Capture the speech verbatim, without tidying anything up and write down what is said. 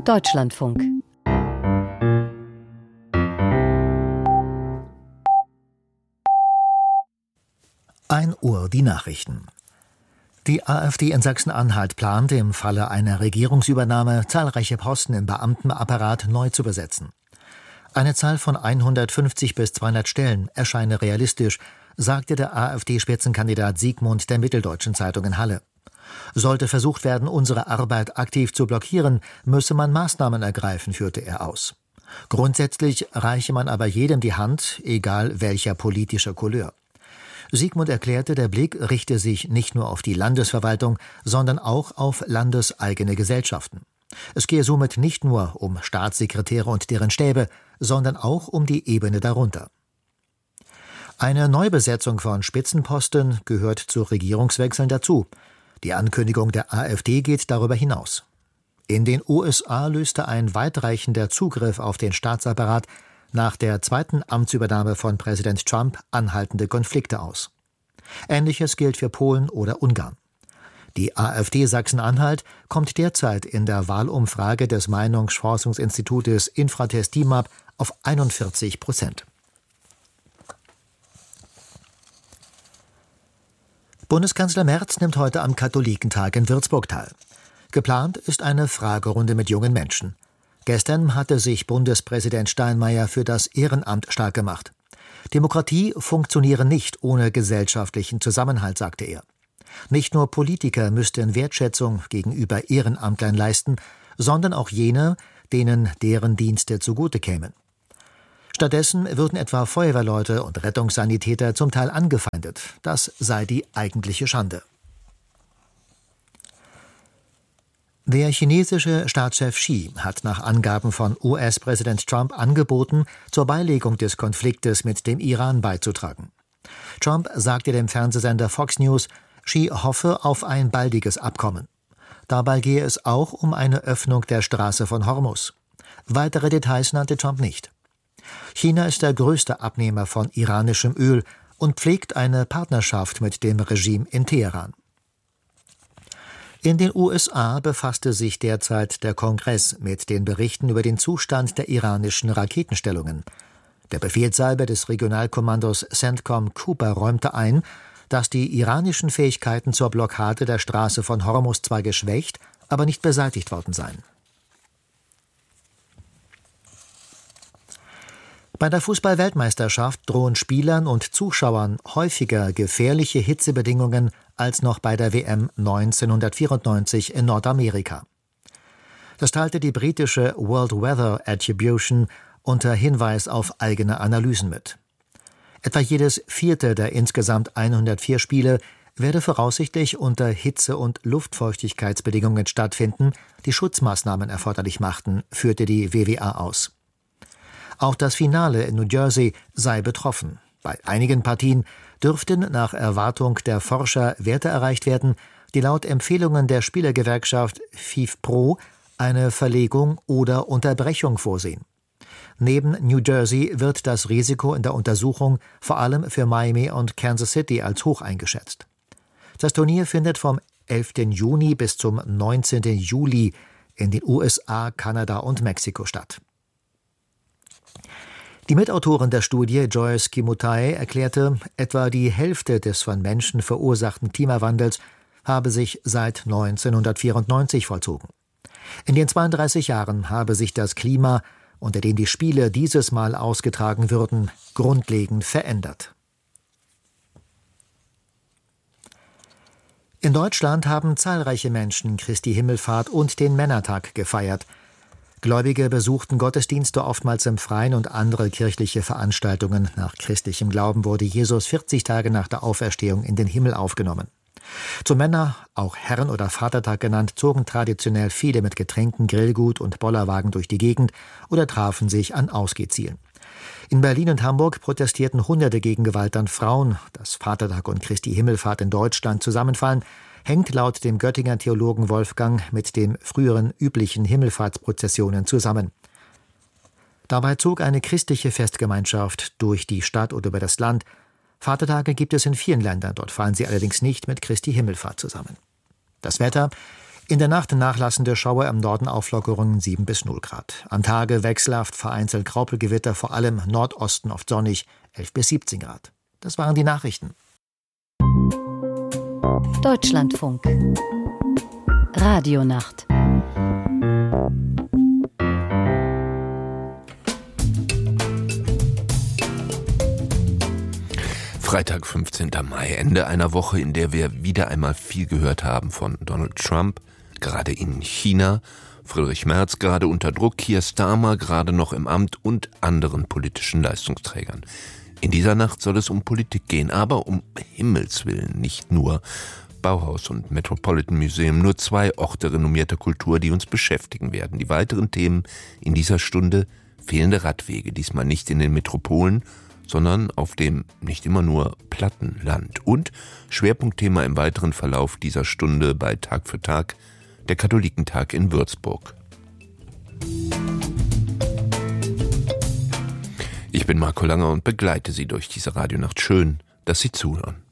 Deutschlandfunk. ein Uhr die Nachrichten. Die AfD in Sachsen-Anhalt plant, im Falle einer Regierungsübernahme zahlreiche Posten im Beamtenapparat neu zu besetzen. Eine Zahl von hundertfünfzig bis zweihundert Stellen erscheine realistisch, sagte der AfD-Spitzenkandidat Siegmund der Mitteldeutschen Zeitung in Halle. Sollte versucht werden, unsere Arbeit aktiv zu blockieren, müsse man Maßnahmen ergreifen, führte er aus. Grundsätzlich reiche man aber jedem die Hand, egal welcher politischer Couleur. Siegmund erklärte, der Blick richte sich nicht nur auf die Landesverwaltung, sondern auch auf landeseigene Gesellschaften. Es gehe somit nicht nur um Staatssekretäre und deren Stäbe, sondern auch um die Ebene darunter. Eine Neubesetzung von Spitzenposten gehört zu Regierungswechseln dazu. Die Ankündigung der AfD geht darüber hinaus. In den U S A löste ein weitreichender Zugriff auf den Staatsapparat nach der zweiten Amtsübernahme von Präsident Trump anhaltende Konflikte aus. Ähnliches gilt für Polen oder Ungarn. Die AfD Sachsen-Anhalt kommt derzeit in der Wahlumfrage des Meinungsforschungsinstitutes Infratest DIMAP auf einundvierzig Prozent. Bundeskanzler Merz nimmt heute am Katholikentag in Würzburg teil. Geplant ist eine Fragerunde mit jungen Menschen. Gestern hatte sich Bundespräsident Steinmeier für das Ehrenamt stark gemacht. Demokratie funktioniere nicht ohne gesellschaftlichen Zusammenhalt, sagte er. Nicht nur Politiker müssten Wertschätzung gegenüber Ehrenamtlern leisten, sondern auch jene, denen deren Dienste zugute kämen. Stattdessen würden etwa Feuerwehrleute und Rettungssanitäter zum Teil angefeindet. Das sei die eigentliche Schande. Der chinesische Staatschef Xi hat nach Angaben von U S-Präsident Trump angeboten, zur Beilegung des Konfliktes mit dem Iran beizutragen. Trump sagte dem Fernsehsender Fox News, Xi hoffe auf ein baldiges Abkommen. Dabei gehe es auch um eine Öffnung der Straße von Hormuz. Weitere Details nannte Trump nicht. China ist der größte Abnehmer von iranischem Öl und pflegt eine Partnerschaft mit dem Regime in Teheran. In den U S A befasste sich derzeit der Kongress mit den Berichten über den Zustand der iranischen Raketenstellungen. Der Befehlshaber des Regionalkommandos CENTCOM Cooper räumte ein, dass die iranischen Fähigkeiten zur Blockade der Straße von Hormuz zwar geschwächt, aber nicht beseitigt worden seien. Bei der Fußball-Weltmeisterschaft drohen Spielern und Zuschauern häufiger gefährliche Hitzebedingungen als noch bei der W M neunzehnhundertvierundneunzig in Nordamerika. Das teilte die britische World Weather Attribution unter Hinweis auf eigene Analysen mit. Etwa jedes vierte der insgesamt hundertvier Spiele werde voraussichtlich unter Hitze- und Luftfeuchtigkeitsbedingungen stattfinden, die Schutzmaßnahmen erforderlich machten, führte die W W A aus. Auch das Finale in New Jersey sei betroffen. Bei einigen Partien dürften nach Erwartung der Forscher Werte erreicht werden, die laut Empfehlungen der Spielergewerkschaft FIFPro eine Verlegung oder Unterbrechung vorsehen. Neben New Jersey wird das Risiko in der Untersuchung vor allem für Miami und Kansas City als hoch eingeschätzt. Das Turnier findet vom elften Juni bis zum neunzehnten Juli in den U S A, Kanada und Mexiko statt. Die Mitautorin der Studie, Joyce Kimutai, erklärte, etwa die Hälfte des von Menschen verursachten Klimawandels habe sich seit neunzehnhundertvierundneunzig vollzogen. In den zweiunddreißig Jahren habe sich das Klima, unter dem die Spiele dieses Mal ausgetragen würden, grundlegend verändert. In Deutschland haben zahlreiche Menschen Christi Himmelfahrt und den Männertag gefeiert. Gläubige besuchten Gottesdienste oftmals im Freien und andere kirchliche Veranstaltungen. Nach christlichem Glauben wurde Jesus vierzig Tage nach der Auferstehung in den Himmel aufgenommen. Zum Männer, auch Herren- oder Vatertag genannt, zogen traditionell viele mit Getränken, Grillgut und Bollerwagen durch die Gegend oder trafen sich an Ausgehzielen. In Berlin und Hamburg protestierten Hunderte gegen Gewalt an Frauen. Dass Vatertag und Christi Himmelfahrt in Deutschland zusammenfallen, hängt laut dem Göttinger Theologen Wolfgang mit den früheren üblichen Himmelfahrtsprozessionen zusammen. Dabei zog eine christliche Festgemeinschaft durch die Stadt oder über das Land. Vatertage gibt es in vielen Ländern, dort fallen sie allerdings nicht mit Christi Himmelfahrt zusammen. Das Wetter: In der Nacht nachlassende Schauer, im Norden Auflockerungen sieben bis null Grad. Am Tage wechselhaft, vereinzelt Graupelgewitter, vor allem Nordosten oft sonnig, elf bis siebzehn Grad. Das waren die Nachrichten. Deutschlandfunk. Radionacht. Freitag, fünfzehnter Mai, Ende einer Woche, in der wir wieder einmal viel gehört haben von Donald Trump, gerade in China, Friedrich Merz gerade unter Druck, Keir Starmer gerade noch im Amt und anderen politischen Leistungsträgern. In dieser Nacht soll es um Politik gehen, aber um Himmels Willen nicht nur. Bauhaus und Metropolitan Museum, nur zwei Orte renommierter Kultur, die uns beschäftigen werden. Die weiteren Themen in dieser Stunde: fehlende Radwege, diesmal nicht in den Metropolen, sondern auf dem nicht immer nur platten Land. Und Schwerpunktthema im weiteren Verlauf dieser Stunde bei Tag für Tag, der Katholikentag in Würzburg. Ich bin Marco Langer und begleite Sie durch diese Radionacht. Schön, dass Sie zuhören.